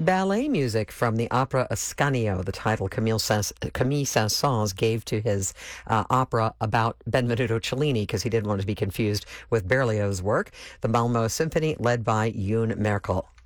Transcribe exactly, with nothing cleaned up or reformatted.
Ballet music from the opera Ascanio, the title Camille, Saint- Camille Saint-Saëns gave to his uh, opera about Benvenuto Cellini because he didn't want to be confused with Berlioz's work. The Malmö Symphony, led by Yoon Merkel.